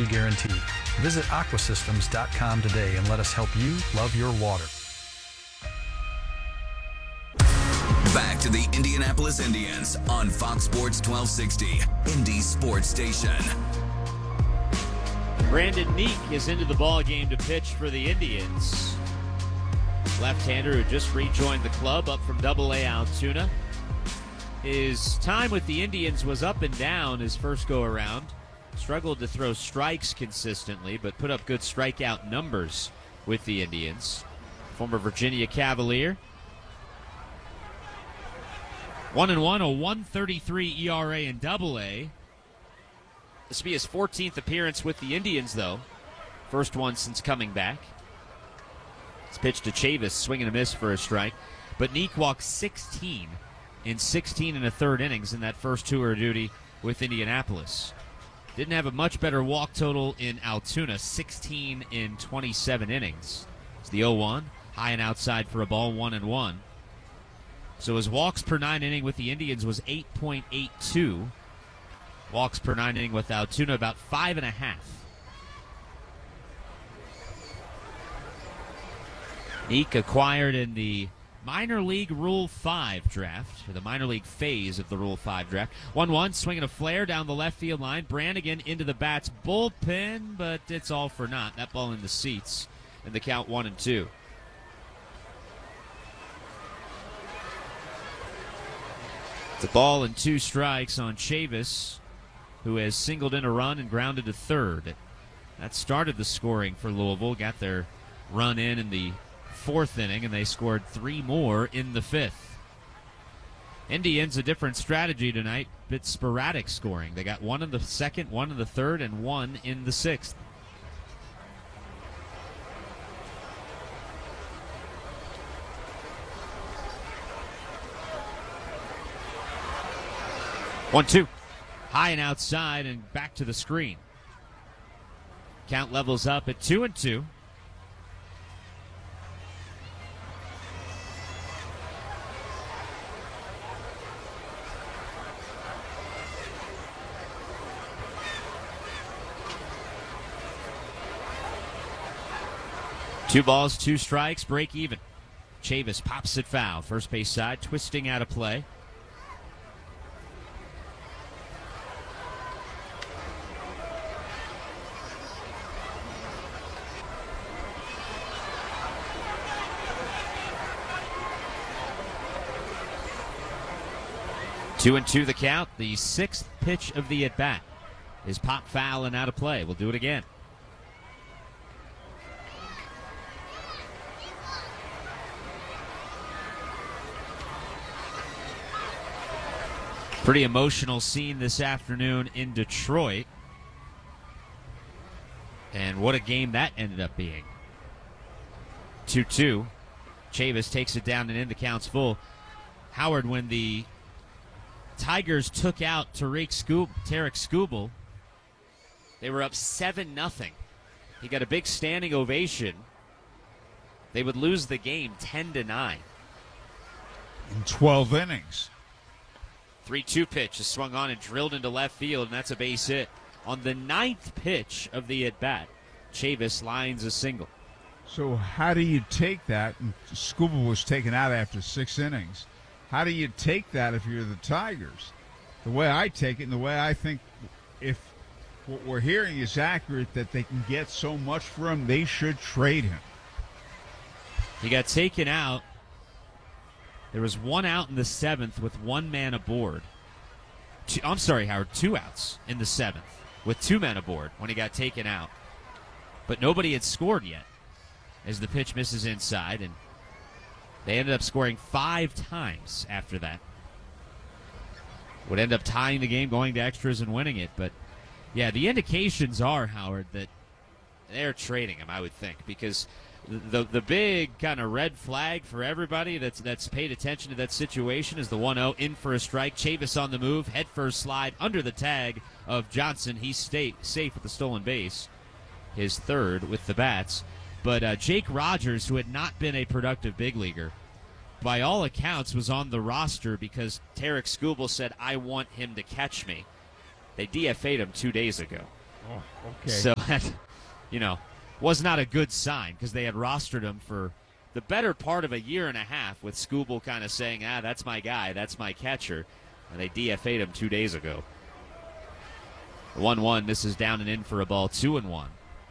quality guarantee. Visit aquasystems.com today and let us help you love your water. Back to the Indianapolis Indians on Fox Sports 1260, Indy Sports Station. Brandon Neek is into the ball game to pitch for the Indians. Left-hander who just rejoined the club up from Double-A Altoona. His time with the Indians was up and down his first go-around. Struggled to throw strikes consistently, but put up good strikeout numbers with the Indians. Former Virginia Cavalier. 1-1, a 1.33 ERA in Double-A. This will be his 14th appearance with the Indians, though. First one since coming back. It's pitched to Chavis, swing and a miss for a strike. But Neek walked 16 in 16 and a third innings in that first tour of duty with Indianapolis. Didn't have a much better walk total in Altoona, 16 in 27 innings. It's the 0-1, high and outside for a ball, 1-1. So his walks per 9 inning with the Indians was 8.82. Walks per 9 inning with Altoona, about 5.5. Neek acquired in the minor league Rule 5 draft, or the minor league phase of the Rule 5 draft. 1-1, swinging a flare down the left field line. Brannigan into the Bats bullpen, but it's all for naught. That ball in the seats, and the count 1-2. It's a ball and 2 strikes on Chavis, who has singled in a run and grounded to third. That started the scoring for Louisville. Got their run in the 4th inning, and they scored 3 more in the 5th. Indians, a different strategy tonight. Bit sporadic scoring. They got 1 in the 2nd, 1 in the 3rd, and 1 in the 6th. One, two. High and outside and back to the screen. Count levels up at 2-2. Two balls, 2 strikes, break even. Chavis pops it foul. First base side, twisting out of play. Two and two the count. The 6th pitch of the at-bat is pop foul and out of play. We'll do it again. Pretty emotional scene this afternoon in Detroit. And what a game that ended up being. 2-2. Chavis takes it down and in. The count's full. Howard, when the Tigers took out Tarek Skubal, they were up 7-0. He got a big standing ovation. They would lose the game 10-9. In 12 innings. 3-2 pitch is swung on and drilled into left field, and that's a base hit. On the 9th pitch of the at-bat, Chavis lines a single. So how do you take that? And Skubal was taken out after 6 innings. How do you take that if you're the Tigers? The way I take it, and the way I think, if what we're hearing is accurate, that they can get so much for him, they should trade him. He got taken out. There was 1 out in the 7th with 1 man aboard. I'm sorry, Howard, 2 outs in the 7th with 2 men aboard when he got taken out. But nobody had scored yet as the pitch misses inside, and they ended up scoring 5 times after that. Would end up tying the game, going to extras, and winning it. But, yeah, the indications are, Howard, that they're trading him, I would think, because the big kind of red flag for everybody that's paid attention to that situation is the 1-0 in for a strike. Chavis on the move, head first slide under the tag of Johnson. He's safe with the stolen base, his 3rd with the bats. But Jake Rogers, who had not been a productive big leaguer, by all accounts was on the roster because Tarek Skubal said, "I want him to catch me." They DFA'd him 2 days ago. Oh, okay. So that, was not a good sign because they had rostered him for the better part of a year and a half with Skubal kind of saying, that's my guy, that's my catcher. And they DFA'd him 2 days ago. 1-1, this is down and in for a ball, 2-1.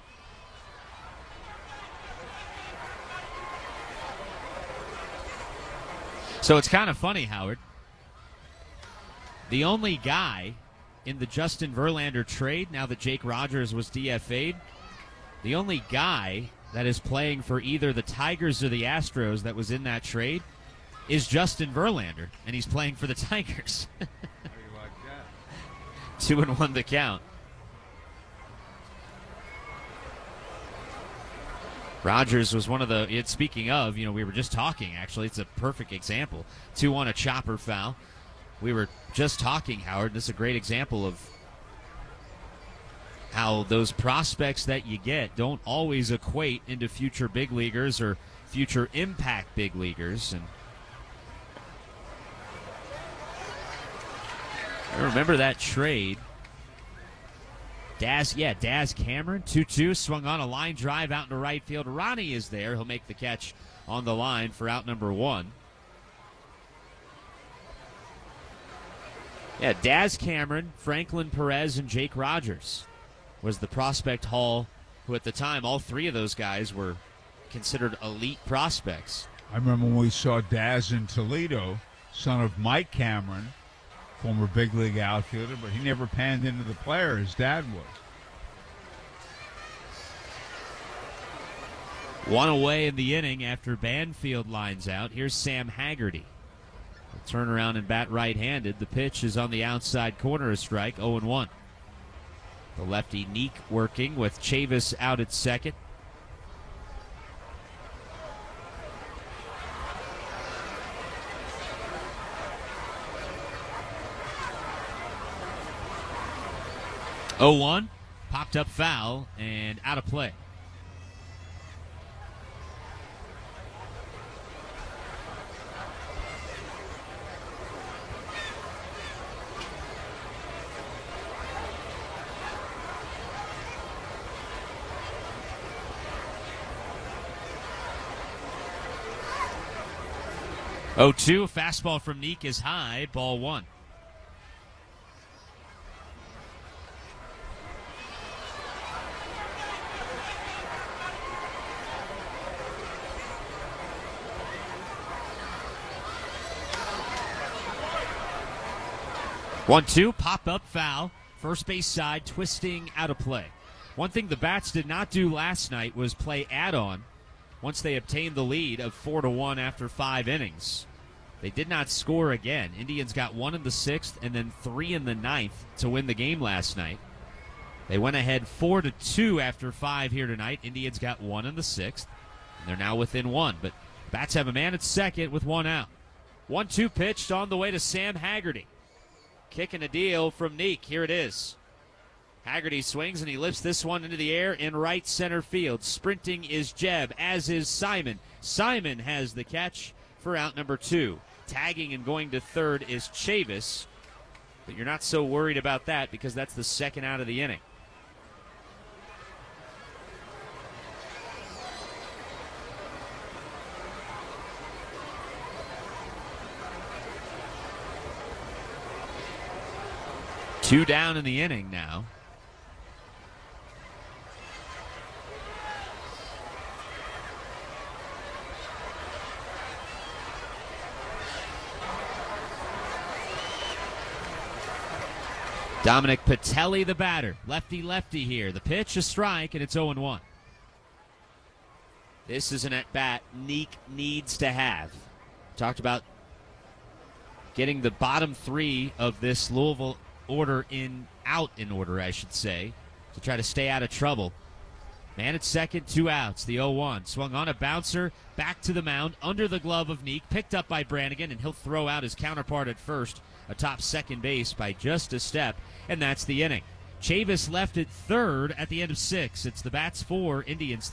So it's kind of funny, Howard. The only guy in the Justin Verlander trade, now that Jake Rogers was DFA'd, the only guy that is playing for either the Tigers or the Astros that was in that trade is Justin Verlander, and he's playing for the Tigers. How do you like that? 2-1 the count. Rogers was one of the, speaking of, we were just talking, actually. It's a perfect example. 2-1 a chopper foul. We were just talking, Howard. This is a great example of how those prospects that you get don't always equate into future big leaguers or future impact big leaguers. And I remember that trade. Daz Cameron, 2-2, swung on a line drive out into right field. Ronnie is there. He'll make the catch on the line for out number 1. Yeah, Daz Cameron, Franklin Perez, and Jake Rogers was the prospect haul, who at the time, all 3 of those guys were considered elite prospects. I remember when we saw Daz in Toledo, son of Mike Cameron, former big league outfielder, but he never panned into the player his dad was. 1 away in the inning after Banfield lines out. Here's Sam Haggerty. He'll turn around and bat right-handed. The pitch is on the outside corner, a strike, 0-1. The lefty Neek working with Chavis out at second. Oh, 1, popped up foul and out of play. Oh, 2, fastball from Neek is high, ball 1. One, 2, pop up foul. First base side, twisting out of play. One thing the Bats did not do last night was play add-on once they obtained the lead of 4-1 after 5 innings. They did not score again. Indians got 1 in the 6th and then 3 in the 9th to win the game last night. They went ahead 4-2 after 5 here tonight. Indians got 1 in the 6th, and they're now within 1. But Bats have a man at second with 1 out. 1-2 pitched on the way to Sam Haggerty. Kicking a deal from Neek. Here it is. Haggerty swings and he lifts this one into the air in right center field. Sprinting is Jeb, as is Simon. Simon has the catch for out number 2. Tagging and going to third is Chavis. But you're not so worried about that because that's the second out of the inning. Two down in the inning now. Dominic Patelli, the batter. Lefty here. The pitch, a strike, and it's 0-1. This is an at-bat Neek needs to have. Talked about getting the bottom 3 of this Louisville order out in order, I should say, to try to stay out of trouble. Man at second, 2 outs. The 0-1. Swung on a bouncer, back to the mound, under the glove of Neek, picked up by Brannigan, and he'll throw out his counterpart at first, atop second base by just a step, and that's the inning. Chavis left at third at the end of 6. It's the Bats 4, Indians 3.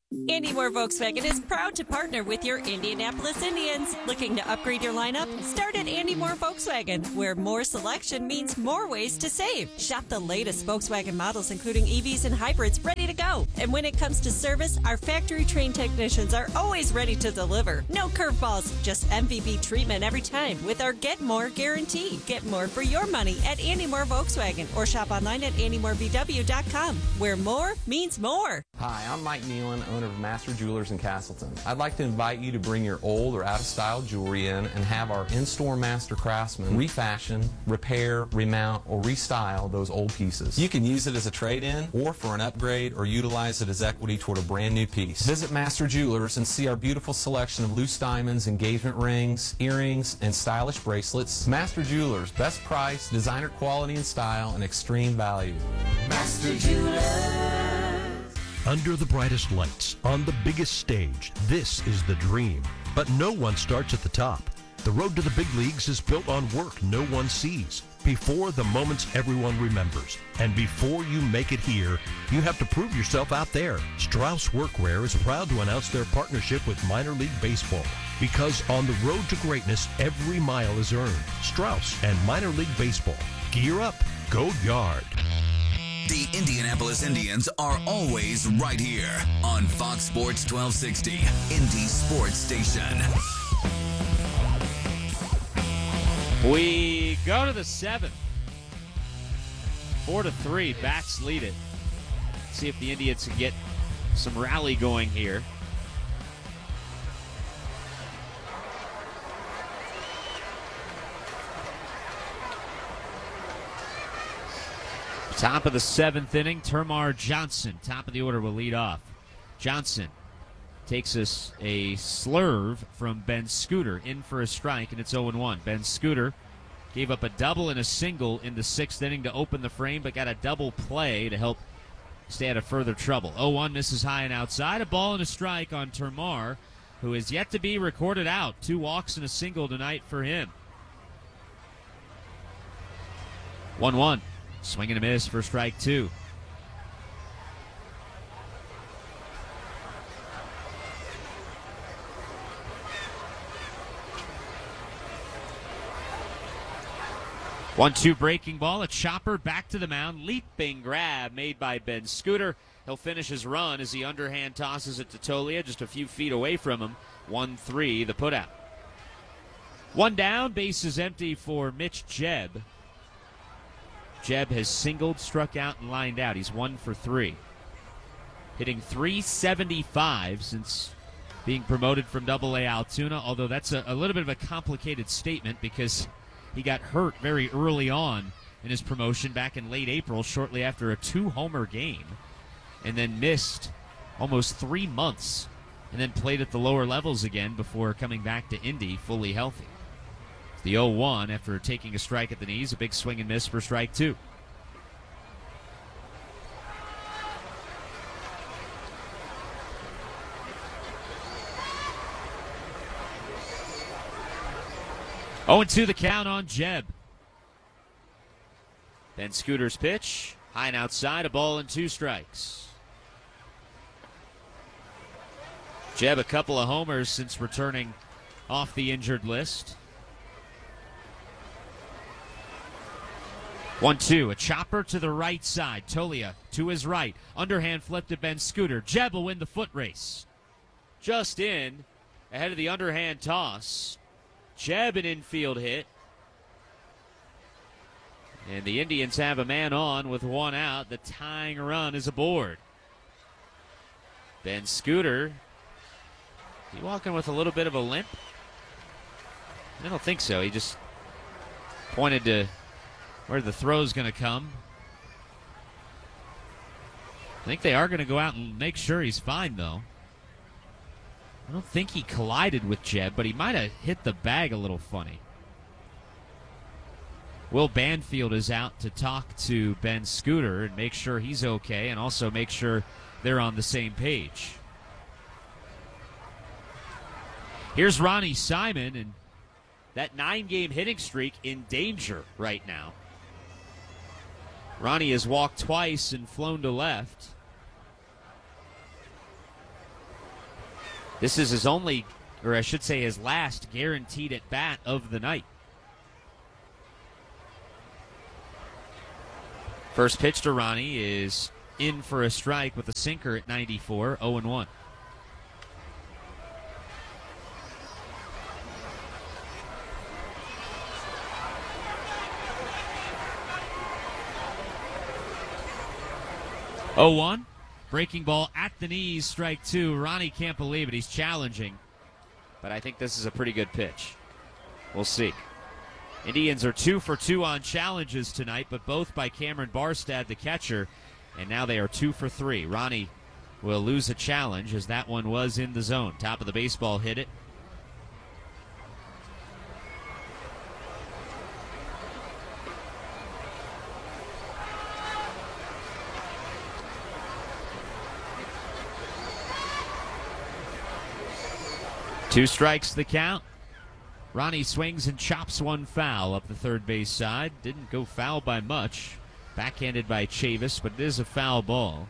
Andy Moore Volkswagen is proud to partner with your Indianapolis Indians. Looking to upgrade your lineup? Start at Andy Moore Volkswagen, where more selection means more ways to save. Shop the latest Volkswagen models, including EVs and hybrids, ready to go. And when it comes to service, our factory-trained technicians are always ready to deliver. No curveballs, just MVP treatment every time with our Get More guarantee. Get more for your money at Andy Moore Volkswagen, or shop online at andymorevw.com, where more means more. Hi, I'm Mike Nealon, owner of Master Jewelers in Castleton. I'd like to invite you to bring your old or out-of-style jewelry in and have our in-store master craftsmen refashion, repair, remount, or restyle those old pieces. You can use it as a trade-in or for an upgrade, or utilize it as equity toward a brand new piece. Visit Master Jewelers and see our beautiful selection of loose diamonds, engagement rings, earrings, and stylish bracelets. Master Jewelers, best price, designer quality and style, and extreme value. Master Jewelers. Under the brightest lights, on the biggest stage, this is the dream. But no one starts at the top. The road to the big leagues is built on work no one sees, before the moments everyone remembers. And before you make it here, you have to prove yourself out there. Strauss Workwear is proud to announce their partnership with Minor League Baseball. Because on the road to greatness, every mile is earned. Strauss and Minor League Baseball. Gear up. Go Yard. The Indianapolis Indians are always right here on Fox Sports 1260, Indy Sports Station. We go to the 7th. 4-3, Bats lead it. See if the Indians can get some rally going here. Top of the 7th inning, Termarr Johnson, top of the order, will lead off. Johnson takes us a slurve from Ben Scooter, in for a strike, and it's 0-1. Ben Scooter gave up a double and a single in the 6th inning to open the frame, but got a double play to help stay out of further trouble. 0-1, misses high and outside. A ball and a strike on Termarr, who is yet to be recorded out. 2 walks and a single tonight for him. 1-1. Swing and a miss for strike 2. One-two breaking ball, a chopper back to the mound, leaping grab made by Ben Scooter. He'll finish his run as he underhand tosses it to Tolia, just a few feet away from him. 1-3, the putout. One down, bases empty for Mitch Jebb. Jebb has singled, struck out, and lined out. He's 1 for 3. Hitting .375 since being promoted from Double-A Altoona, although that's a little bit of a complicated statement because he got hurt very early on in his promotion back in late April, shortly after a 2-homer game, and then missed almost 3 months, and then played at the lower levels again before coming back to Indy fully healthy. The 0-1 after taking a strike at the knees, a big swing and miss for strike 2. Oh, 2 the count on Jebb. Ben Scooter's pitch, high and outside, a ball and 2 strikes. Jebb a couple of homers since returning off the injured list. 1-2, a chopper to the right side. Tolia to his right. Underhand flip to Ben Scooter. Jebb will win the foot race. Just in, ahead of the underhand toss. Jebb an infield hit. And the Indians have a man on with 1 out. The tying run is aboard. Ben Scooter, he walking with a little bit of a limp? I don't think so. He just pointed to where the throw's going to come. I think they are going to go out and make sure he's fine, though. I don't think he collided with Jebb, but he might have hit the bag a little funny. Will Banfield is out to talk to Ben Scooter and make sure he's okay, and also make sure they're on the same page. Here's Ronnie Simon, and that 9-game hitting streak in danger right now. Ronnie has walked twice and flown to left. This is his only, or I should say his last guaranteed at bat of the night. First pitch to Ronnie is in for a strike with a sinker at 94, 0-1. Oh, 1. Breaking ball at the knees, strike 2. Ronnie can't believe it. He's challenging. But I think this is a pretty good pitch. We'll see. Indians are 2 for 2 on challenges tonight, but both by Cameron Barstad, the catcher. And now they are 2 for 3. Ronnie will lose a challenge as that one was in the zone. Top of the baseball hit it. Two strikes the count. Ronnie swings and chops one foul up the third base side. Didn't go foul by much. Backhanded by Chavis, but it is a foul ball.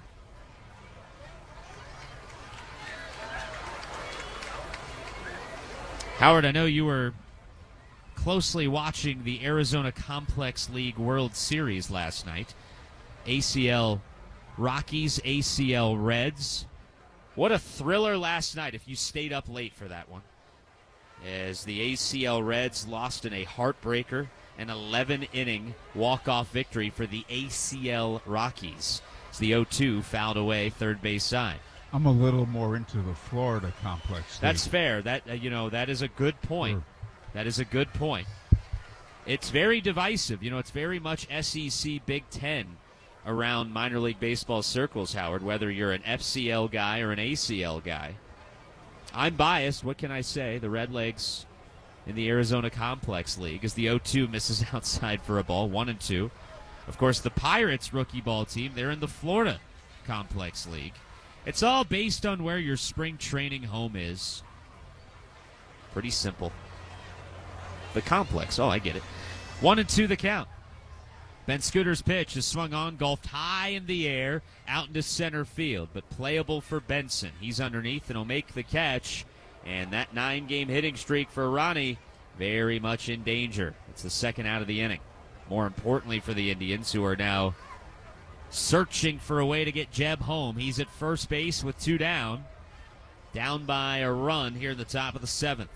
Howard, I know you were closely watching the Arizona Complex League World Series last night. ACL Rockies, ACL Reds. What a thriller last night if you stayed up late for that one. As the ACL Reds lost in a heartbreaker, an 11-inning walk-off victory for the ACL Rockies. As the 0-2 fouled away third base side. I'm a little more into the Florida Complex League. That's fair. That that is a good point. Sure. That is a good point. It's very divisive. It's very much SEC Big Ten around minor league baseball circles, Howard, whether you're an FCL guy or an ACL guy. I'm biased. What can I say? The Redlegs in the Arizona Complex League as the 0-2 misses outside for a ball, 1-2. Of course, the Pirates rookie ball team, they're in the Florida Complex League. It's all based on where your spring training home is. Pretty simple. The complex. Oh, I get it. 1-2 the count. Ben Scooter's pitch is swung on, golfed high in the air, out into center field, but playable for Benson. He's underneath and will make the catch. And that 9-game hitting streak for Ronnie, very much in danger. It's the second out of the inning. More importantly for the Indians, who are now searching for a way to get Jeb home. He's at first base with 2 down. Down by a run here in the top of the 7th.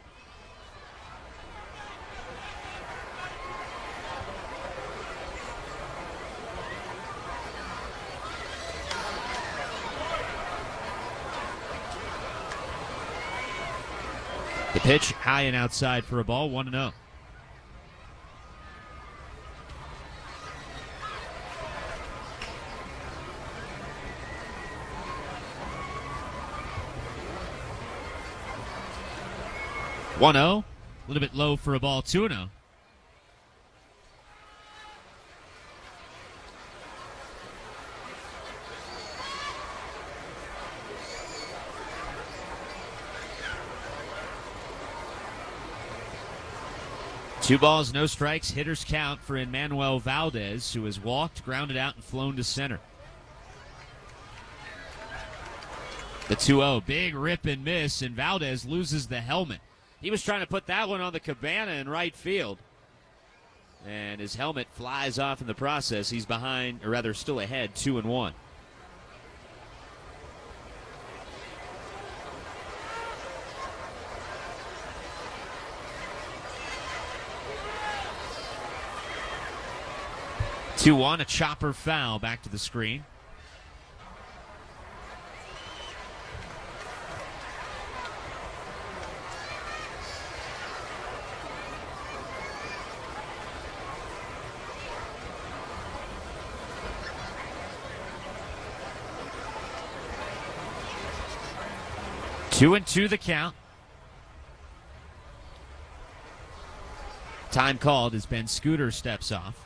The pitch high and outside for a ball, 1-0. A little bit low for a ball, 2-0. Two balls, no strikes, hitters count for Emmanuel Valdez, who has walked, grounded out, and flown to center. The 2-0, big rip and miss, and Valdez loses the helmet. He was trying to put that one on the cabana in right field, and his helmet flies off in the process. He's behind, or rather still ahead, 2-1. A chopper foul back to the screen. Two and two the count. Time called as Ben Scooter steps off.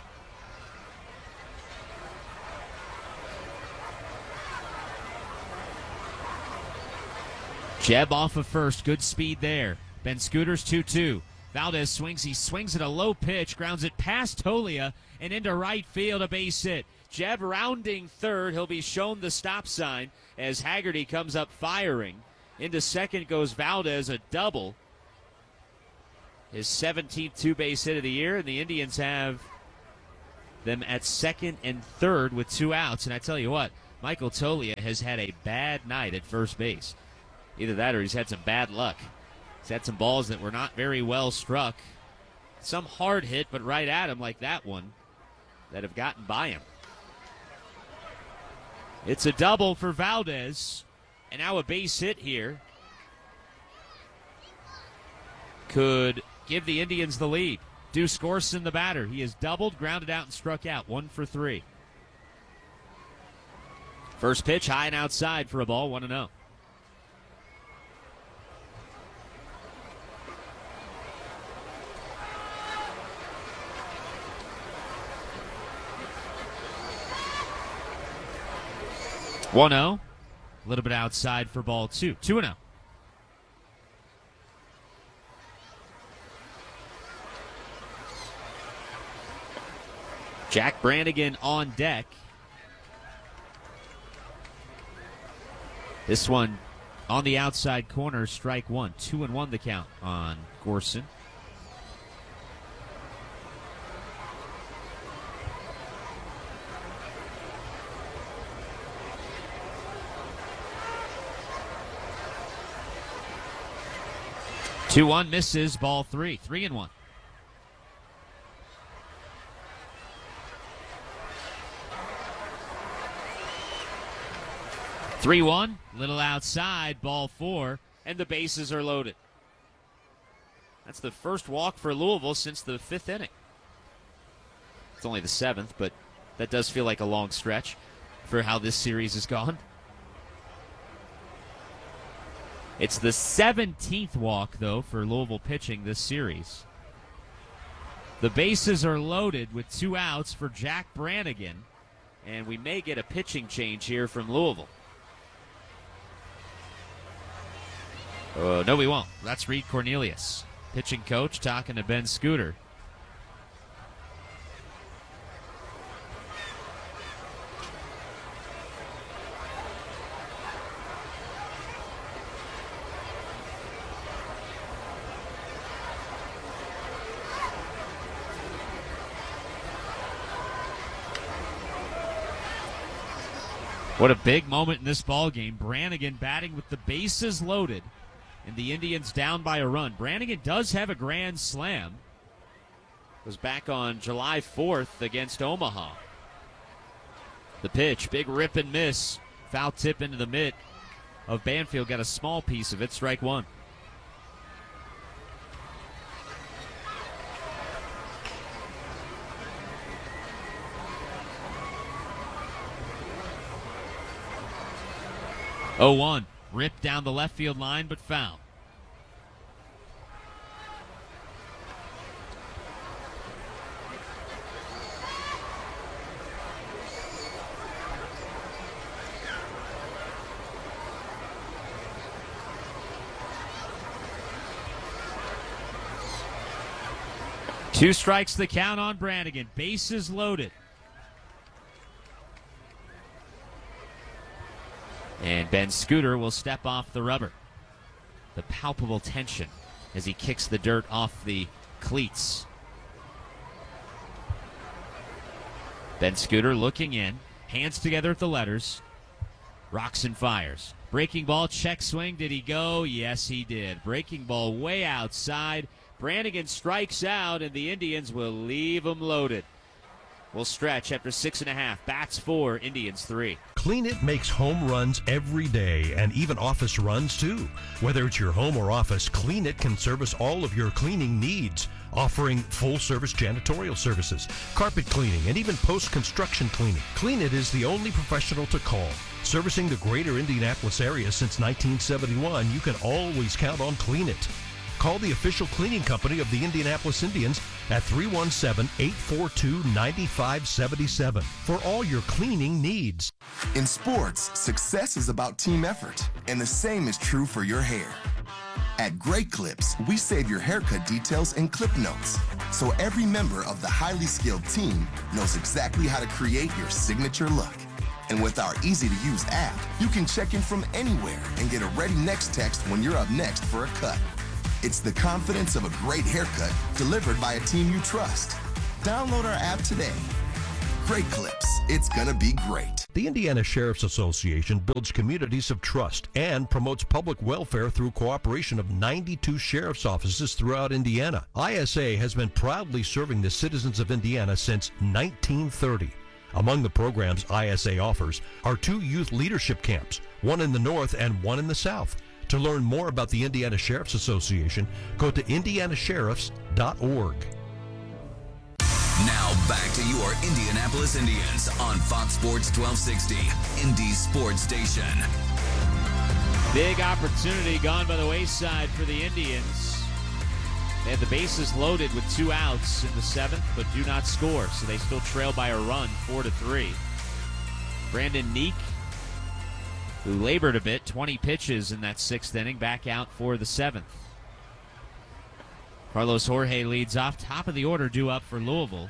Jeb off of first. Good speed there. Ben Scooter's 2-2. Valdez swings. He swings at a low pitch, grounds it past Tolia and into right field, a base hit. Jeb rounding third. He'll be shown the stop sign as Haggerty comes up firing. Into second goes Valdez, a double. His 17th two-base hit of the year, and the Indians have them at second and third with 2 outs. And I tell you what, Michael Toglia has had a bad night at first base. Either that or he's had some bad luck. He's had some balls that were not very well struck. Some hard hit, but right at him like that one, that have gotten by him. It's a double for Valdez. And now a base hit here could give the Indians the lead. Deuce Gorson, the batter. He has doubled, grounded out, and struck out. 1 for 3. First pitch, high and outside for a ball, 1-0. A little bit outside for ball 2. 2-0. Jack Brannigan on deck. This one on the outside corner, strike 1. 2-1 the count on Gorson. Two one misses, ball 3. 3-1. Three-one, little outside, ball 4, and the bases are loaded. That's the first walk for Louisville since the 5th inning. It's only the 7th, but that does feel like a long stretch for how this series has gone. It's the 17th walk, though, for Louisville pitching this series. The bases are loaded with 2 outs for Jack Brannigan, and we may get a pitching change here from Louisville. No, we won't. That's Reed Cornelius, pitching coach, talking to Ben Scooter. What a big moment in this ball game. Brannigan batting with the bases loaded and the Indians down by a run. Brannigan does have a grand slam. Was back on July 4th against Omaha. The pitch, big rip and miss. Foul tip into the mitt of Banfield. Got a small piece of it. Strike 1. Oh, 1. Ripped down the left field line, but foul. Two strikes the count on Brannigan. Bases loaded. And Ben Scooter will step off the rubber. The palpable tension as he kicks the dirt off the cleats. Ben Scooter looking in, hands together at the letters, rocks and fires. Breaking ball, check swing. Did he go? Yes, he did. Breaking ball way outside. Brannigan strikes out, and the Indians will leave him loaded. We'll stretch after 6.5. Bats 4, Indians 3. Clean It makes home runs every day and even office runs too. Whether it's your home or office, Clean It can service all of your cleaning needs, offering full-service janitorial services, carpet cleaning, and even post-construction cleaning. Clean It is the only professional to call. Servicing the greater Indianapolis area since 1971, you can always count on Clean It. Call the official cleaning company of the Indianapolis Indians at 317-842-9577 for all your cleaning needs. In sports, success is about team effort, and the same is true for your hair. At Great Clips, we save your haircut details in clip notes, so every member of the highly skilled team knows exactly how to create your signature look. And with our easy-to-use app, you can check in from anywhere and get a ready next text when you're up next for a cut. It's the confidence of a great haircut delivered by a team you trust. Download our app today. Great Clips. It's gonna be great. The Indiana Sheriff's Association builds communities of trust and promotes public welfare through cooperation of 92 sheriff's offices throughout Indiana. ISA has been proudly serving the citizens of Indiana since 1930. Among the programs ISA offers are 2 youth leadership camps, one in the north and one in the south. To learn more about the Indiana Sheriff's Association, go to indianasheriffs.org. Now back to your Indianapolis Indians on Fox Sports 1260, Indy's sports station. Big opportunity gone by the wayside for the Indians. They had the bases loaded with 2 outs in the 7th, but do not score, so they still trail by a run, 4-3. Brandon Neek, who labored a bit, 20 pitches in that 6th inning, back out for the 7th. Carlos Jorge leads off, top of the order due up for Louisville.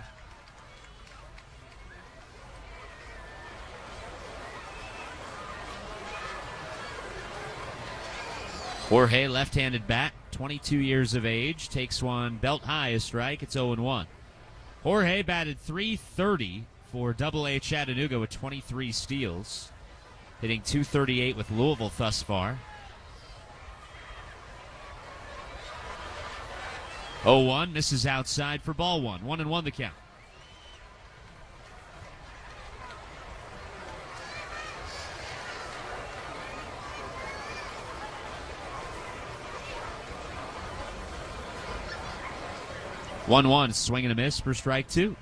Jorge, left-handed bat, 22 years of age, takes one belt high, a strike. It's 0-1. Jorge batted .330 for Double-A Chattanooga with 23 steals, hitting .238 with Louisville thus far. 0-1, misses outside for ball 1. 1-1 the count. One, swing and a miss for strike 2.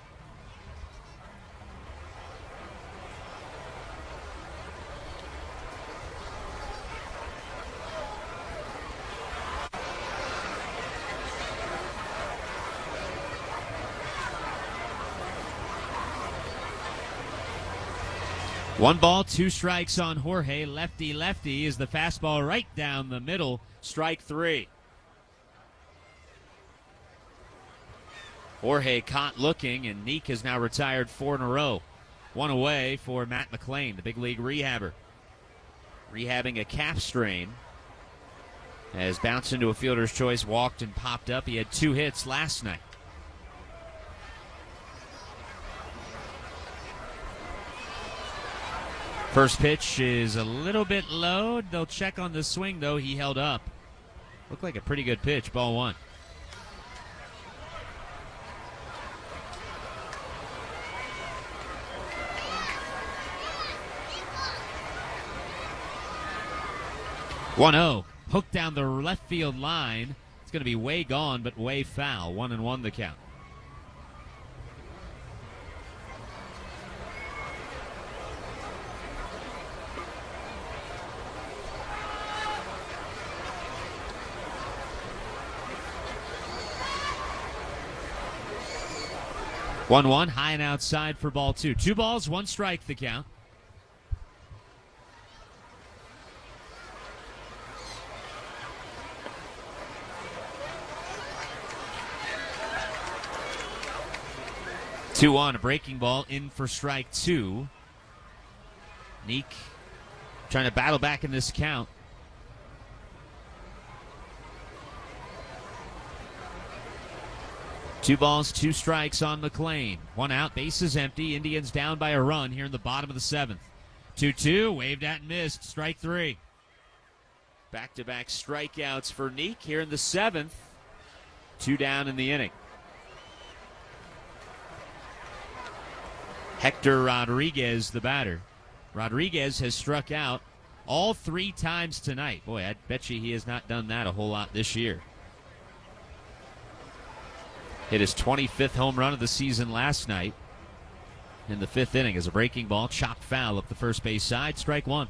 One ball, 2 strikes on Jorge. Lefty is the fastball right down the middle. Strike 3. Jorge caught looking, and Neek has now retired 4 in a row. 1 away for Matt McLean, the big league rehabber. Rehabbing a calf strain. Has bounced into a fielder's choice, walked and popped up. He had 2 hits last night. First pitch is a little bit low. They'll check on the swing, though. He held up. Looked like a pretty good pitch. Ball 1. (1-0) hooked down the left field line. It's going to be way gone, but way foul. 1-1 the count. (1-1) high and outside for ball 2. 2 balls, 1 strike the count. (2-1) a breaking ball in for strike 2. Neek trying to battle back in this count. Two balls, 2 strikes on McLean. 1 out, bases empty. Indians down by a run here in the bottom of the 7th. 2-2, waved at and missed. Strike 3. Back-to-back strikeouts for Neek here in the 7th. 2 down in the inning. Hector Rodriguez, the batter. Rodriguez has struck out all 3 times tonight. Boy, I bet you he has not done that a whole lot this year. Hit his 25th home run of the season last night in the 5th inning as a breaking ball chopped foul up the first base side. Strike 1.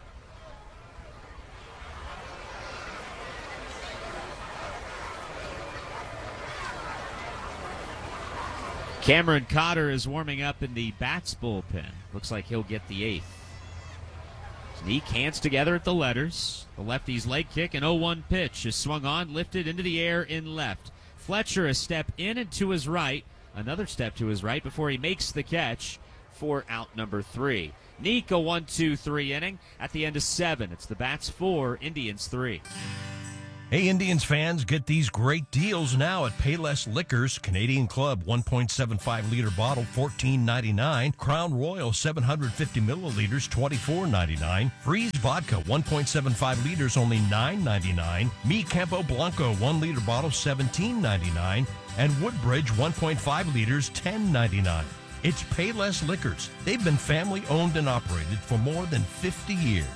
Cameron Cotter is warming up in the bats bullpen. Looks like he'll get the 8th. Neek hands together at the letters. The lefty's leg kick, an 0-1 pitch is swung on, lifted into the air in left. Fletcher a step in and to his right, another step to his right before he makes the catch. for out number 3. Neek, a 1-2-3 inning. At the end of 7, it's the Bats 4, Indians 3. Hey, Indians fans, get these great deals now at Payless Liquors. Canadian Club 1.75-liter bottle, $14.99. Crown Royal 750 milliliters, $24.99. Freeze Vodka 1.75 liters, only $9.99. Mi Campo Blanco 1-liter bottle, $17.99. And Woodbridge 1.5 liters, $10.99. It's Payless Liquors. They've been family owned and operated for more than 50 years.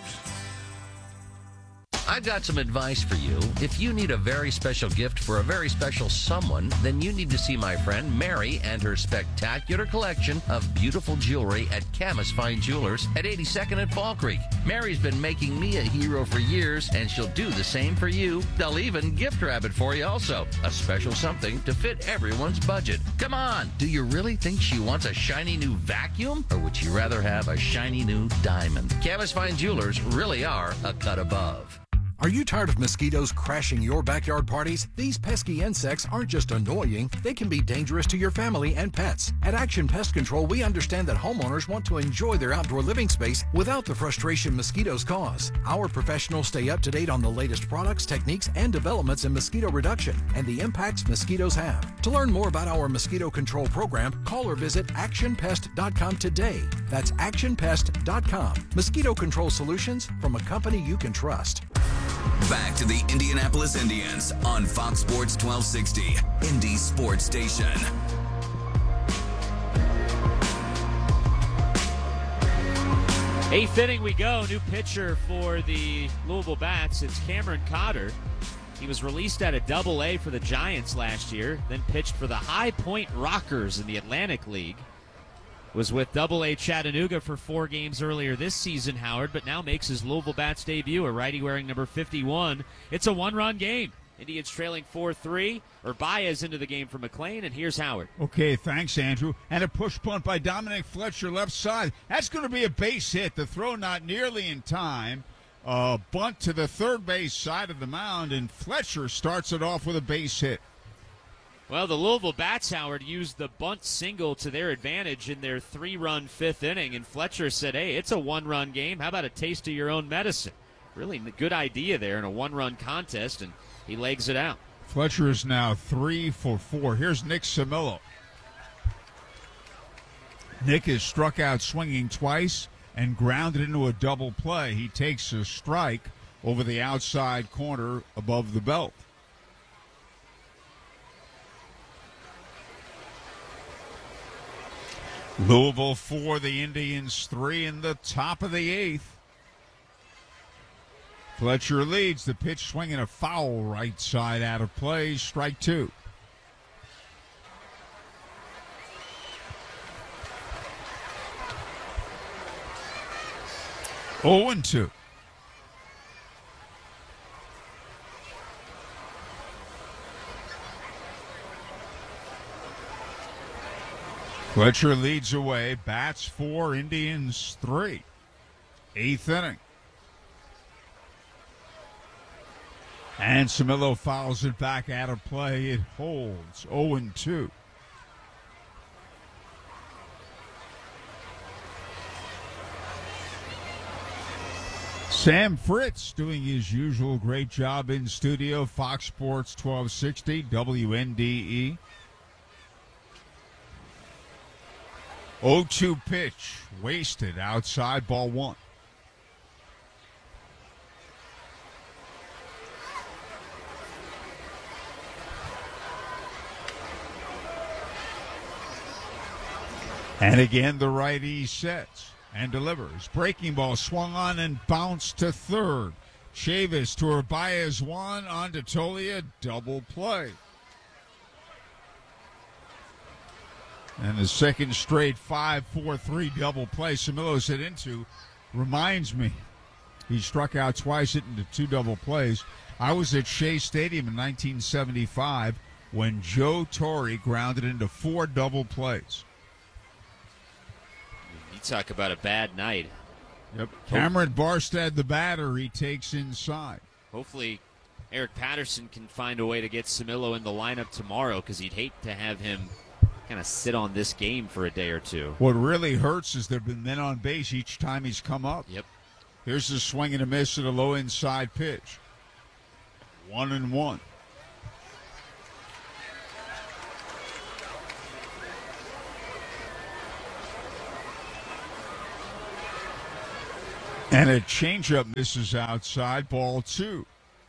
I've got some advice for you. If you need a very special gift for a very special someone, then you need to see my friend Mary and her spectacular collection of beautiful jewelry at Camas Fine Jewelers at 82nd and Fall Creek. Mary's been making me a hero for years, and she'll do the same for you. They'll even gift wrap it for you also. A special something to fit everyone's budget. Come on, do you really think she wants a shiny new vacuum? Or would she rather have a shiny new diamond? Camas Fine Jewelers really are a cut above. Are you tired of mosquitoes crashing your backyard parties? These pesky insects aren't just annoying, they can be dangerous to your family and pets. At Action Pest Control, we understand that homeowners want to enjoy their outdoor living space without the frustration mosquitoes cause. Our professionals stay up to date on the latest products, techniques, and developments in mosquito reduction and the impacts mosquitoes have. To learn more about our mosquito control program, call or visit actionpest.com today. That's actionpest.com. Mosquito control solutions from a company you can trust. Back to the Indianapolis Indians on Fox Sports 1260, Indy Sports Station. 8th inning we go. New pitcher for the Louisville Bats. It's Cameron Cotter. He was released at a Double-A for the Giants last year, then pitched for the High Point Rockers in the Atlantic League. Was with Double-A Chattanooga for 4 games earlier this season, Howard, but now makes his Louisville Bats debut, a righty wearing number 51. It's a one-run game. Indians trailing 4-3. Baez into the game for McLean, and here's Howard. Okay, thanks, Andrew. And a push punt by Dominic Fletcher, left side. That's going to be a base hit. The throw not nearly in time. Bunt to the third base side of the mound, and Fletcher starts it off with a base hit. Well, the Louisville Bats, Howard, used the bunt single to their advantage in their 3-run 5th inning, and Fletcher said, hey, it's a 1-run game. How about a taste of your own medicine? Really good idea there in a 1-run contest, and he legs it out. Fletcher is now 3 for 4. Here's Nick Samillo. Nick is struck out swinging twice and grounded into a double play. He takes a strike over the outside corner above the belt. Louisville 4, the Indians 3 in the top of the 8th. Fletcher leads. The pitch swinging a foul right side out of play. Strike 2. Oh, and 2. Fletcher leads away. Bats 4, Indians 3. 8th inning. And Samillo fouls it back out of play. It holds 0-2. Sam Fritz doing his usual great job in studio. Fox Sports 1260, WNDE. 0-2 pitch, wasted outside, ball 1. And again, the righty sets and delivers. Breaking ball swung on and bounced to third. Chavis to Urbaez 1 on to Tolia, double play. And the second straight 5-4-3 double play Samillo's hit into reminds me he struck out twice, hit into 2 double plays. I was at Shea Stadium in 1975 when Joe Torre grounded into 4 double plays. You talk about a bad night. Yep. Cameron Barstad, the batter, he takes inside. Hopefully Eric Patterson can find a way to get Samillo in the lineup tomorrow, because he'd hate to have him kind of sit on this game for a day or two. What really hurts is there have been men on base each time he's come up. Yep. Here's the swing and a miss at a low inside pitch. 1-1. And a changeup misses outside, ball 2.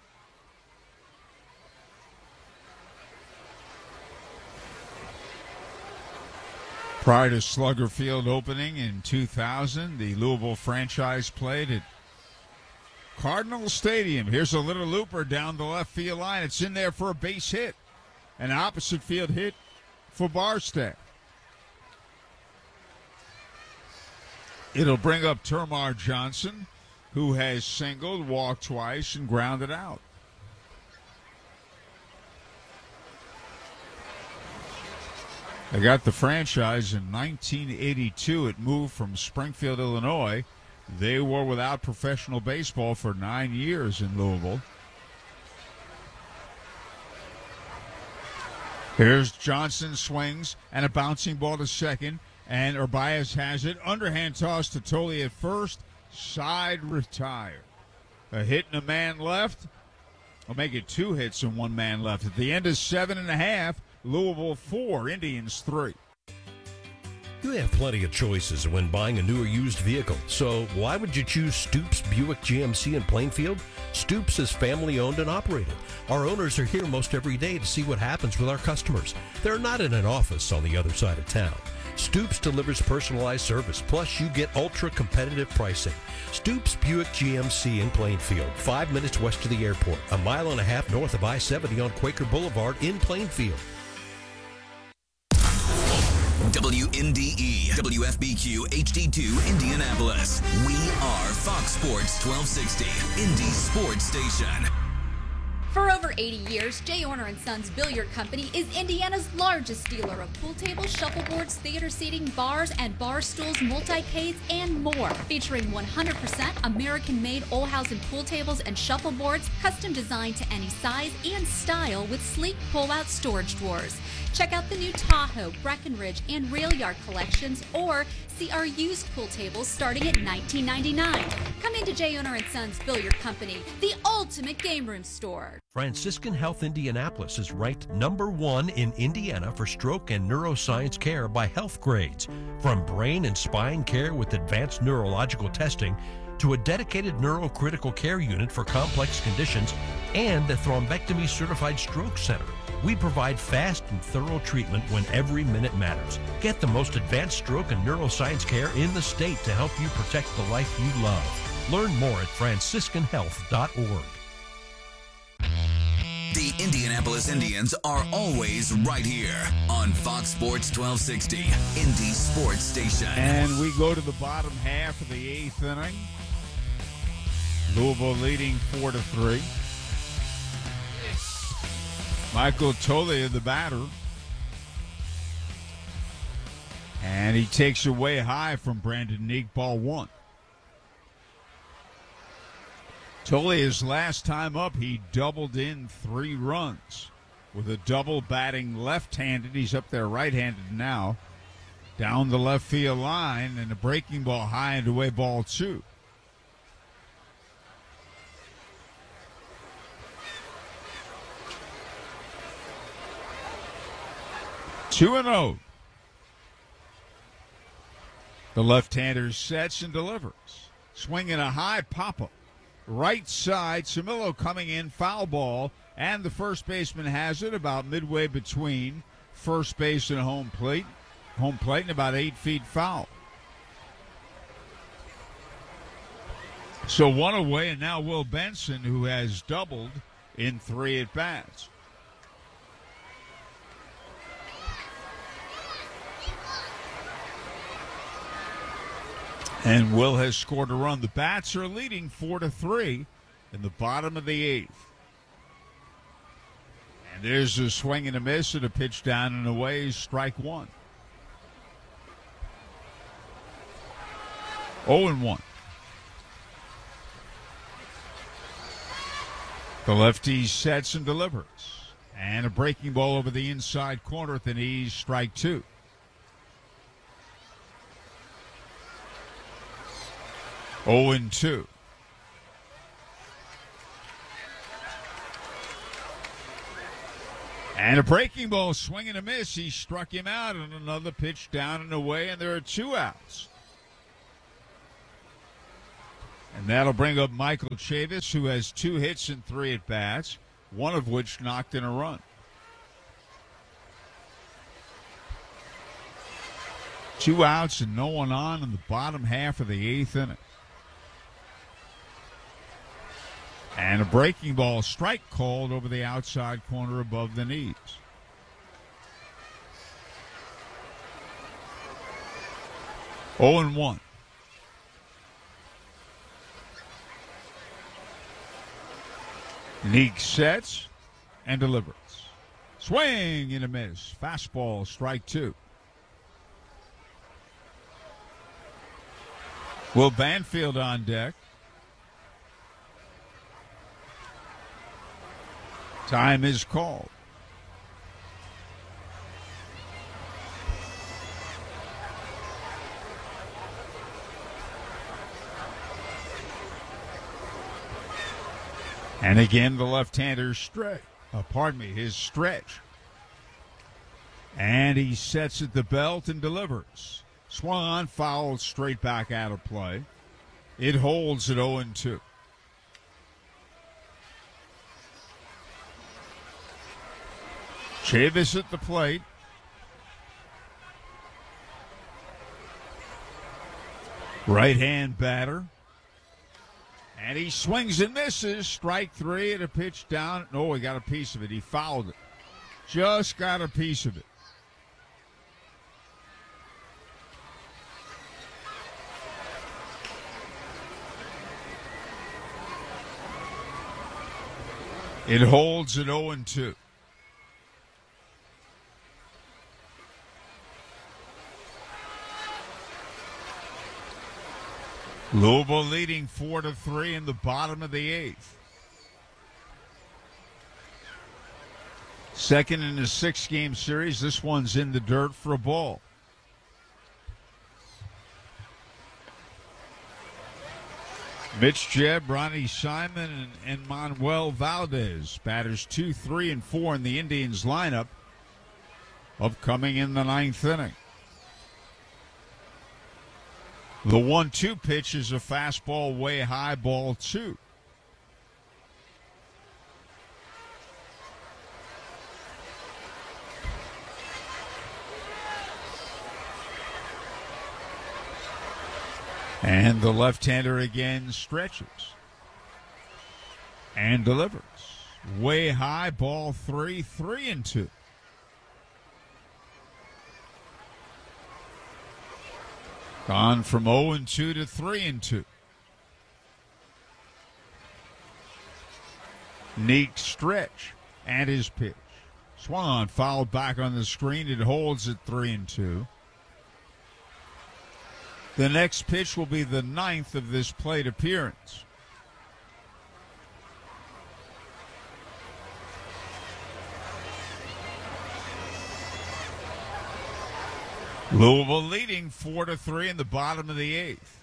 Prior to Slugger Field opening in 2000, the Louisville franchise played at Cardinal Stadium. Here's a little looper down the left field line. It's in there for a base hit. An opposite field hit for Barstad. It'll bring up Termar Johnson, who has singled, walked twice, and grounded out. They got the franchise in 1982. It moved from Springfield, Illinois. They were without professional baseball for 9 years in Louisville. Here's Johnson, swings, and a bouncing ball to second. And Urbias has it. Underhand toss to Tolle at first. Side retire. A hit and a man left. I'll make it 2 hits and 1 man left. At the end of 7.5, Louisville 4, Indians 3. You have plenty of choices when buying a new or used vehicle, so why would you choose Stoops Buick GMC in Plainfield? Stoops is family owned and operated. Our owners are here most every day to see what happens with our customers. They're not in an office on the other side of town. Stoops delivers personalized service, plus you get ultra-competitive pricing. Stoops Buick GMC in Plainfield, 5 minutes west of the airport, a mile and a half north of I-70 on Quaker Boulevard in Plainfield. WNDE, WFBQ, HD2, Indianapolis. We are Fox Sports 1260, Indy Sports Station. For over 80 years, J. Orner & Sons Billiard Company is Indiana's largest dealer of pool tables, shuffleboards, theater seating, bars and bar stools, multicades, and more. Featuring 100% American-made Olhausen pool tables and shuffleboards, custom designed to any size and style with sleek pull-out storage drawers. Check out the new Tahoe, Breckenridge, and Rail Yard collections, or see our used pool tables starting at $19.99. Come into J. Orner & Sons Billiard Company, the ultimate game room store. Franciscan Health Indianapolis is ranked #1 in Indiana for stroke and neuroscience care by Health Grades. From brain and spine care with advanced neurological testing to a dedicated neurocritical care unit for complex conditions and a thrombectomy certified stroke center. We provide fast and thorough treatment when every minute matters. Get the most advanced stroke and neuroscience care in the state to help you protect the life you love. Learn more at franciscanhealth.org. The Indianapolis Indians are always right here on Fox Sports 1260, Indy Sports Station. And we go to the bottom half of the 8th inning. Louisville leading 4-3. Michael Tolle, the batter. And he takes away high from Brandon Neek, ball 1. Tolle, his last time up, he doubled in 3 runs. With a double batting left-handed. He's up there right-handed now. Down the left field line, and a breaking ball high and away, ball 2. Two and 0. The left-hander sets and delivers. Swinging a high pop-up. Right side, Camillo coming in, foul ball, and the first baseman has it about midway between first base and home plate. Home plate and about 8 feet foul. So 1 away, and now Will Benson, who has doubled in 3 at-bats. And Will has scored a run. The Bats are leading 4-3 in the bottom of the 8th. And there's a swing and a miss and a pitch down and away, strike 1. 0-1. The lefty sets and delivers. And a breaking ball over the inside corner at the knees, strike 2. 0-2. And a breaking ball, swing and a miss. He struck him out, and another pitch down and away, and there are 2 outs. And that'll bring up Michael Chavis, who has 2 hits and 3 at-bats, one of which knocked in a run. 2 outs and no one on in the bottom half of the 8th inning. And a breaking ball, strike called over the outside corner above the knees. Oh and 1. Neek sets and delivers. Swing and a miss. Fastball, strike 2. Will Banfield on deck. Time is called. And again, the left-hander's stretch. His stretch. And he sets at the belt and delivers. Swung on, fouled straight back out of play. It holds at 0-2. Chavis at the plate. Right-hand batter. And he swings and misses. Strike 3 and a pitch down. No, he got a piece of it. He fouled it. Just got a piece of it. It holds at 0-2. Louisville leading 4-3 in the bottom of the 8th. Second in a 6-game series. This one's in the dirt for a ball. Mitch Jebb, Ronnie Simon, and Manuel Valdez. Batters 2, 3, and 4 in the Indians lineup. Upcoming in the 9th inning. The 1-2 pitch is a fastball way high, ball 2. And the left-hander again stretches and delivers. Way high, ball 3, 3-2. Gone from 0-2 to 3-2. Neat stretch and his pitch. Swung on, fouled back on the screen. It holds at 3-2. The next pitch will be the 9th of this plate appearance. Louisville leading 4-3 in the bottom of the 8th.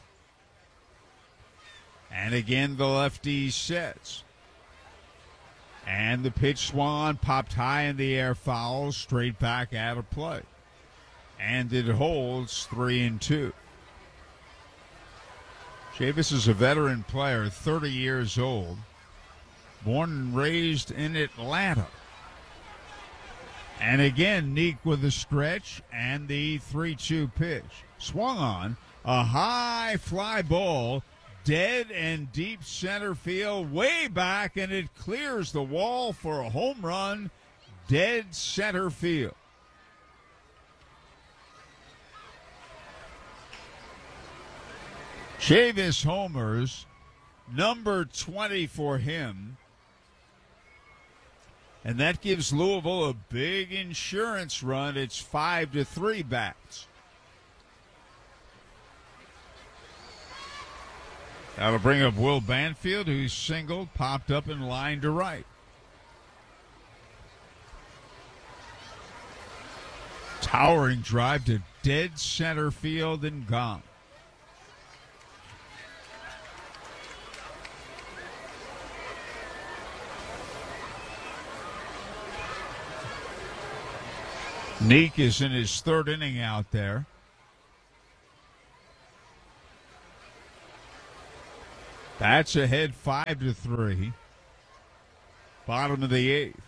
And again, the lefty sets. And the pitch swung, popped high in the air, foul, straight back out of play. And it holds 3-2. Chavis is a veteran player, 30 years old, born and raised in Atlanta. And again, Neek with a stretch and the 3-2 pitch. Swung on, a high fly ball, dead and deep center field, way back, and it clears the wall for a home run, dead center field. Chavis homers, number 20 for him. And that gives Louisville a big insurance run. It's 5-3 bats. That'll bring up Will Banfield, who's singled, popped up in line to right. Towering drive to dead center field and gone. Neek is in his third inning out there. That's ahead 5-3. Bottom of the eighth.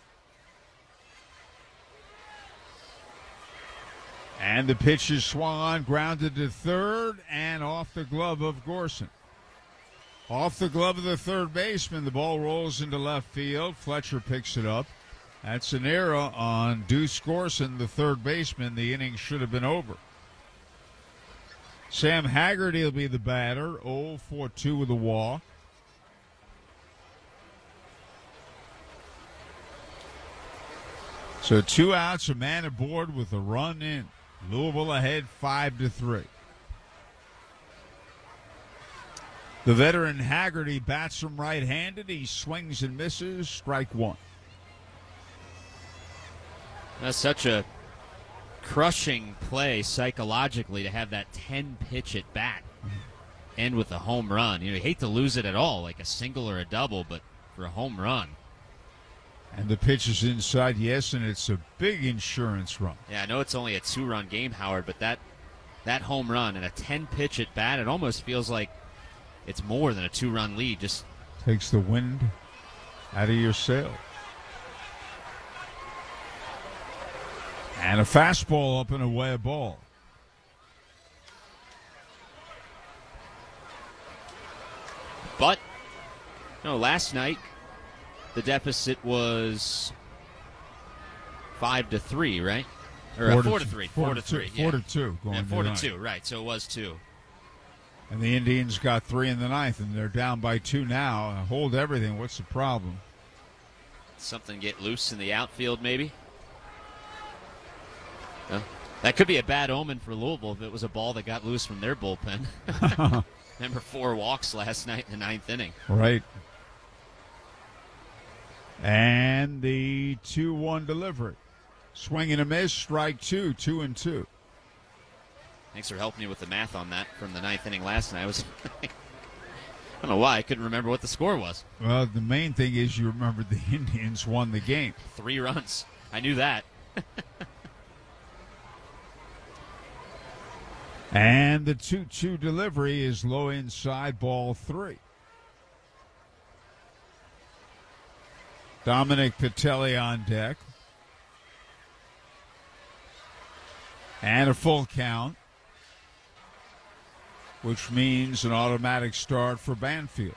And the pitch is swung on, grounded to third, and off the glove of Gorson. Off the glove of the third baseman, the ball rolls into left field. Fletcher picks it up. That's an error on Deuce Gorson, the third baseman. The inning should have been over. Sam Haggerty will be the batter, 0-for-2 with a walk. So 2 outs, a man aboard with a run in. Louisville ahead 5-3. The veteran Haggerty bats from right-handed. He swings and misses. Strike one. That's such a crushing play psychologically to have that 10-pitch at bat end with a home run. You hate to lose it at all, like a single or a double, but for a home run. And the pitch is inside, yes, and it's a big insurance run. Yeah, I know it's only a 2-run game, Howard, but that home run and a 10-pitch at bat, it almost feels like it's more than a 2-run lead. Just takes the wind out of your sail. And a fastball up and away, a ball. But, no, last night the deficit was 5-3, right? Or 4-3. 4-3. 4-2. Going 4-2, right. So it was 2. And the Indians got 3 in the ninth, and they're down by 2 now. Hold everything. What's the problem? Something get loose in the outfield, maybe? Well, that could be a bad omen for Louisville if it was a ball that got loose from their bullpen. Remember 4 walks last night in the 9th inning. Right. And the 2-1 delivery. Swing and a miss, strike 2, 2-2. Thanks for helping me with the math on that from the 9th inning last night. I don't know why. I couldn't remember what the score was. Well, the main thing is you remembered the Indians won the game. 3 runs. I knew that. And the 2-2 delivery is low inside, ball 3. Dominic Patelli on deck. And a full count, which means an automatic start for Banfield.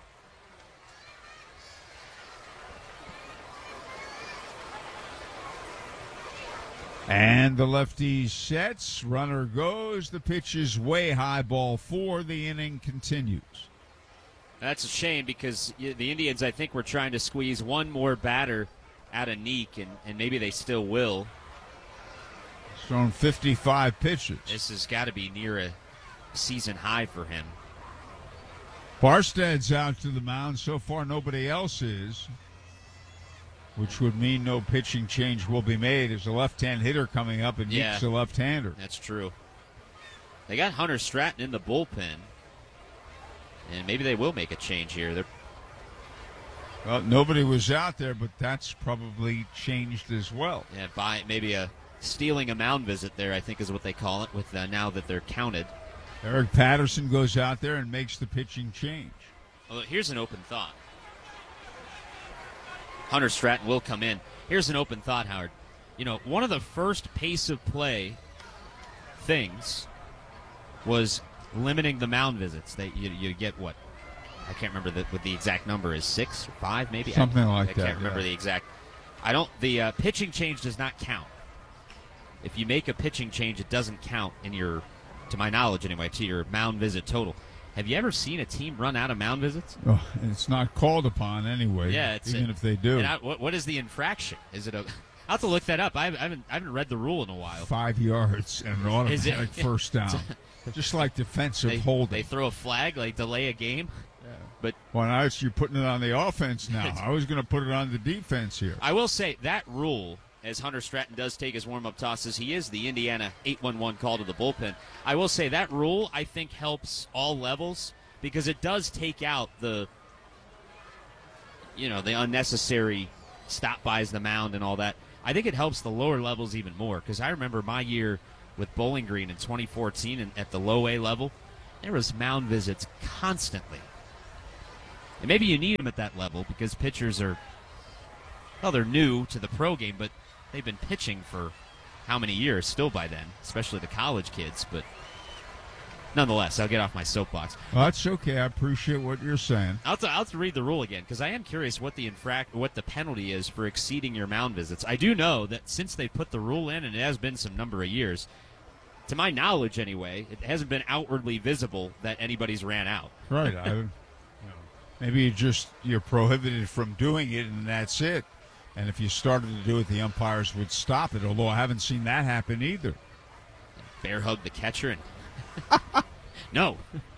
And the lefty sets, runner goes, the pitch is way high, ball 4, the inning continues. That's a shame because the Indians, I think, were trying to squeeze one more batter out of Neek, and maybe they still will. He's thrown 55 pitches. This has got to be near a season high for him. Barstad's out to the mound. So far, nobody else is, which would mean no pitching change will be made. There's a left-hand hitter coming up, and Neek's a left-hander. That's true. They got Hunter Stratton in the bullpen, and maybe they will make a change here. Well, nobody was out there, but that's probably changed as well. Yeah, by maybe stealing a mound visit there, I think is what they call it, with now that they're counted. Eric Patterson goes out there and makes the pitching change. Well, here's an open thought. Hunter Stratton will come in. Here's an open thought, Howard. One of the first pace of play things was limiting the mound visits. You get what? I can't remember what the exact number is. 6 or 5, maybe. Something like that. I can't remember the exact. The pitching change does not count. If you make a pitching change, it doesn't count in your, to my knowledge anyway, to your mound visit total. Have you ever seen a team run out of mound visits? Oh, it's not called upon anyway. Yeah, even if they do. What is the infraction? Is it a? I'll have to look that up. I haven't read the rule in a while. 5 yards and an automatic first down, just like defensive holding. They throw a flag, like delay a game. Yeah. But now you're putting it on the offense now. I was going to put it on the defense here. I will say that rule, as Hunter Stratton does take his warm-up tosses, he is the Indiana 8-1-1 call to the bullpen. I will say that rule, I think, helps all levels because it does take out the unnecessary stop-bys the mound and all that. I think it helps the lower levels even more, because I remember my year with Bowling Green in 2014 and at the low A level, there was mound visits constantly. And maybe you need them at that level because pitchers are, well, they're new to the pro game, but they've been pitching for how many years still by then, especially the college kids. But nonetheless, I'll get off my soapbox. Well, that's okay. I appreciate what you're saying. I'll have to read the rule again, because I am curious what the penalty is for exceeding your mound visits. I do know that since they put the rule in, and it has been some number of years, to my knowledge anyway, it hasn't been outwardly visible that anybody's ran out. Right. Maybe you're prohibited from doing it, and that's it. And if you started to do it, the umpires would stop it, although I haven't seen that happen either. Bear hug the catcher and no.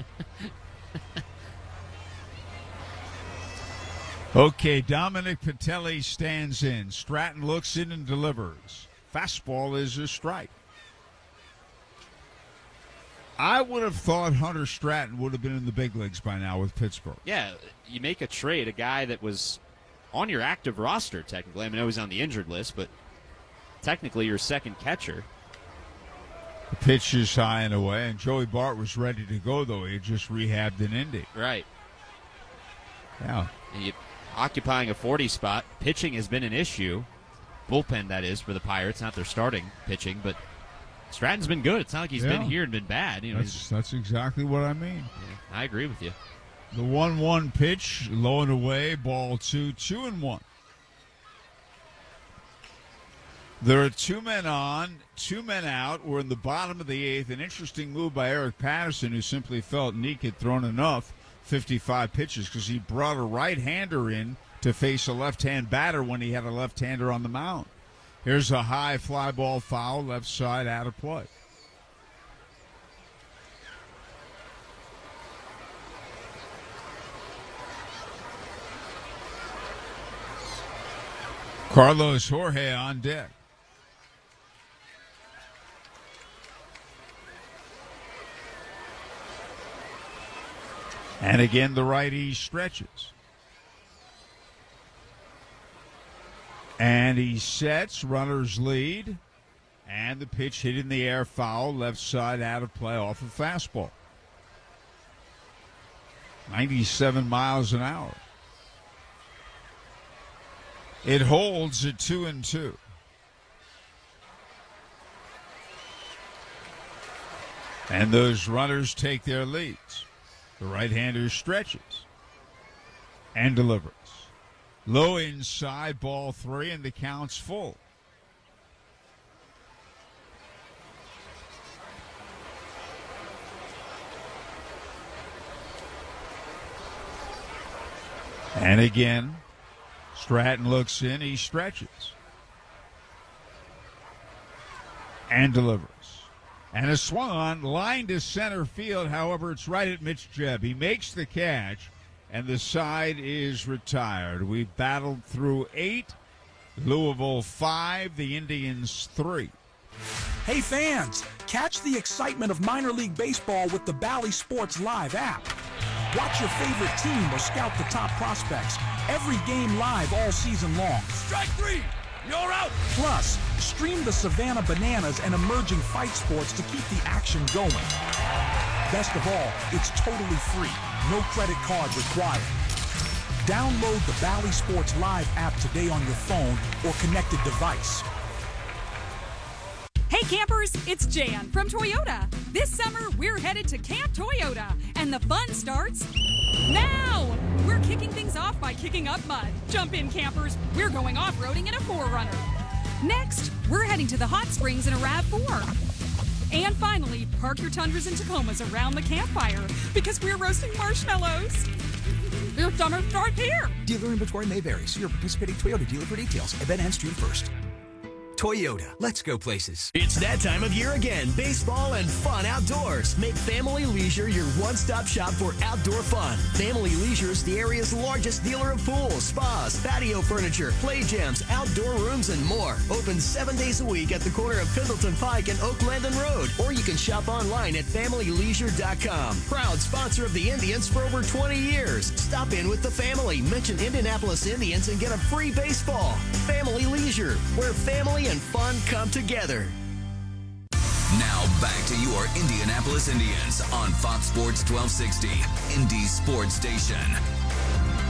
Okay, Dominic Patelli stands in. Stratton looks in and delivers. Fastball is a strike. I would have thought Hunter Stratton would have been in the big leagues by now with Pittsburgh. Yeah, you make a trade, a guy that was on your active roster, technically. I mean, I was on the injured list, but technically your second catcher. The pitch is high and away, and Joey Bart was ready to go, though. He had just rehabbed in Indy. Right. Yeah. And occupying a 40 spot, pitching has been an issue. Bullpen, that is, for the Pirates. Not their starting pitching, but Stratton's been good. It's not like he's been here and been bad. That's exactly what I mean. Yeah, I agree with you. The 1-1 pitch, low and away, ball 2, 2-1. There are 2 men on, 2 men out. We're in the bottom of the 8th. An interesting move by Eric Patterson, who simply felt Neek had thrown enough 55 pitches because he brought a right-hander in to face a left-hand batter when he had a left-hander on the mound. Here's a high fly ball foul, left side, out of play. Carlos Jorge on deck. And again, the righty stretches. And he sets, runners lead, and the pitch hit in the air, foul, left side, out of play, off a fastball. 97 miles an hour. It holds at 2-2. And those runners take their leads. The right-hander stretches and delivers. Low inside, ball 3, and the count's full. And again, Stratton looks in, he stretches and delivers. And a swung on, line to center field. However, it's right at Mitch Jebb. He makes the catch, and the side is retired. We've battled through 8, Louisville 5, the Indians 3. Hey fans, catch the excitement of minor league baseball with the Bally Sports Live app. Watch your favorite team or scout the top prospects. Every game live all season long. Strike 3! You're out! Plus, stream the Savannah Bananas and emerging fight sports to keep the action going. Best of all, it's totally free. No credit card required. Download the Bally Sports Live app today on your phone or connected device. Hey campers, it's Jan from Toyota. This summer, we're headed to Camp Toyota, and the fun starts now! We're kicking things off by kicking up mud. Jump in, campers. We're going off-roading in a 4Runner. Next, we're heading to the hot springs in a RAV4. And finally, park your Tundras and Tacomas around the campfire because we're roasting marshmallows. Your summer starts here. Dealer inventory may vary. See your participating Toyota dealer for details. Event ends June 1st. Toyota. Let's go places. It's that time of year again. Baseball and fun outdoors. Make Family Leisure your one-stop shop for outdoor fun. Family Leisure is the area's largest dealer of pools, spas, patio furniture, play gyms, outdoor rooms, and more. Open 7 days a week at the corner of Pendleton Pike and Oak Landon Road. Or you can shop online at FamilyLeisure.com. Proud sponsor of the Indians for over 20 years. Stop in with the family. Mention Indianapolis Indians and get a free baseball. Family Leisure, where family and fun come together. Now back to your Indianapolis Indians on Fox Sports 1260, Indy Sports Station.